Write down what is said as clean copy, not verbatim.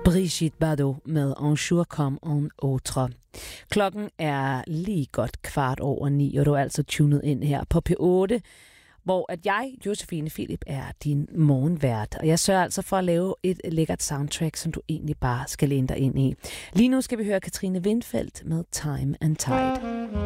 Brigitte Bardot med Un jour comme un autre. Klokken er lige godt 9:15, og du er altså tunet ind her på P8, hvor at jeg, Josefine Philip, er din morgenvært. Og jeg sørger altså for at lave et lækkert soundtrack, som du egentlig bare skal læne dig ind i. Lige nu skal vi høre Katrine Windfeldt med Time and Tide.